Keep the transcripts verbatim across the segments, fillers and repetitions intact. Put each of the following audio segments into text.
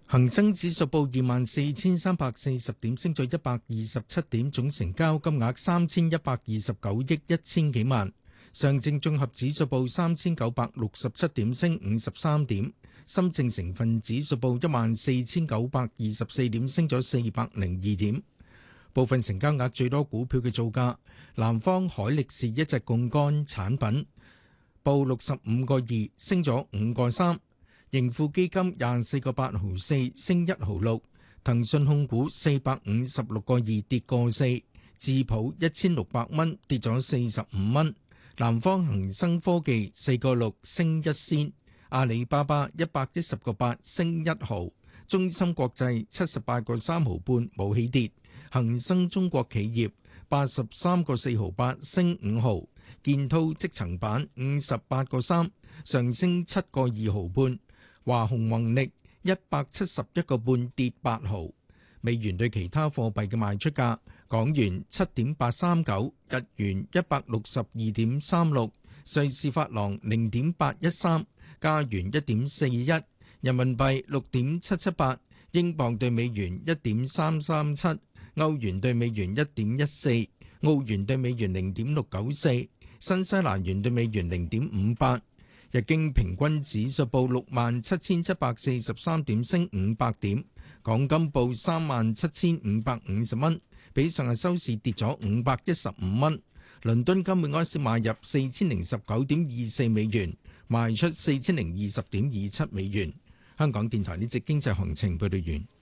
恒生指數報二萬四千三百四十點，升咗一百二十七點，總成交金額三千一百二十九億一千幾萬。上證綜合指數報三千九百六十七點，升五十三點。深證成分指數報一萬四千九百二十四點，升咗四百零二點。部分成交額最多股票嘅造價，南方海力士一隻槓桿產品報六十五個二，升咗五個三。盈富基金廿四個八毫四，升一毫六。騰訊控股四百五十六個二，跌個四。智普一千六百蚊，跌咗四十五蚊。南方恒生科技四個六，升一仙。阿里巴巴一百一十個八，升一毫。中芯國際七十八個三毫半，冇起跌。恒生中國企業八十三個四毫八，升五毫。建滔積層板五十八個三，上升七個二毫半。華虹宏力一百七十一個半，跌八毫。美元對其他貨幣嘅賣出價：港元七點八三九，日元一百六十二點三六，瑞士法郎零點八一三，加元一點四一，人民幣六點七七八，英鎊對美元一點三三七，歐元對美元一點一四，澳元對美元零點六九四，新西蘭元對美元零點五八。日經平均指數報六萬七千七百四十三點，升五百點。港金報三萬七千五百五十蚊，比上日收市跌咗五百一十五蚊。倫敦金每安士買入四千零十九點二四美元，賣出四千零二十點二七美元。香港電台呢節經濟行情報道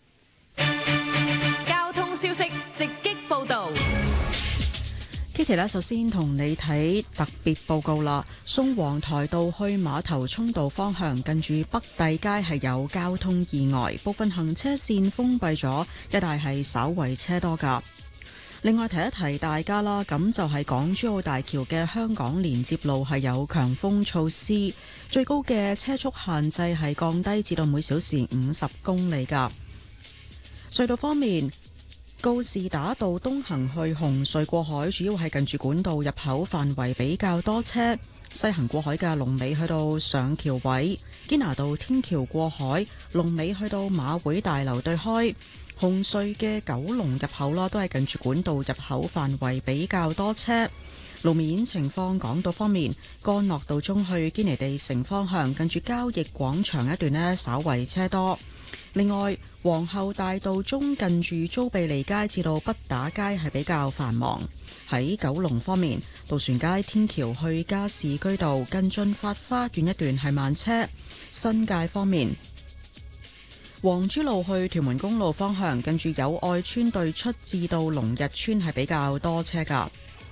完。 交通消息直擊報道。 Kitty 咧，首先同你睇特別報告啦。宋皇台道去碼頭涌道方向，近住北帝街係有交通意外，部分行車線封閉咗，一帶係稍為車多㗎。另外提一提大家啦，咁就係港珠澳大橋嘅香港連接路係有強風措施，最高嘅車速限制係降低至到每小時五十公里㗎。隧道方面，告士打道東行去紅隧過海，主要係近住管道入口範圍比較多車；西行過海嘅龍尾去到上橋位，堅拿道天橋過海，龍尾去到馬會大樓對開。紅隧嘅九龍入口啦，都係近住管道入口範圍比較多車。路面情況，港島方面，干諾道中去堅尼地城方向，近住交易廣場一段呢，稍為車多。另外，皇后大道中近住租庇利街至到畢打街係比較繁忙。喺九龍方面，渡船街天橋去加士居道近駿發花園一段係慢車。新界方面，皇珠路去屯門公路方向，近住友愛村對出至到龍日村係比較多車㗎。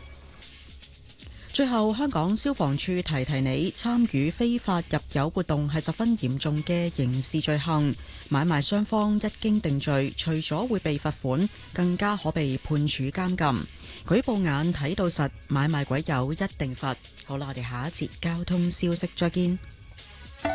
最後，香港消防處提提你，參與非法入油活動係十分嚴重嘅刑事罪行，買賣雙方一經定罪，除咗會被罰款，更加可被判處監禁。舉報眼睇到實，買賣鬼友一定罰。好啦，我哋下一節交通消息再見。